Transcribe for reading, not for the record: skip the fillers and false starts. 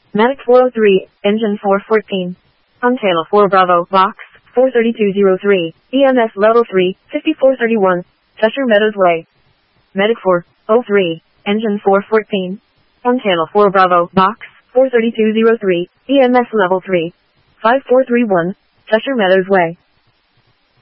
Medic 403, engine 414. On tail 4 Bravo, box 43203, EMS level 3, 5431, Cheshire Meadows Way. Medic 403, engine 414. On tail 4 Bravo, box 43203, EMS level 3, 5431, Cheshire Meadows Way.